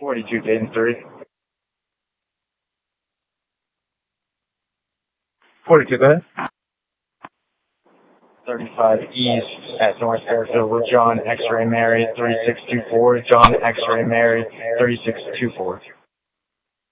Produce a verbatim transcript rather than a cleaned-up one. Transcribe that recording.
forty-two, Dayton three. forty-two, go ahead. thirty-five East at North Fairfield with John X-Ray Mary three six two four. John X-Ray Mary three six two four.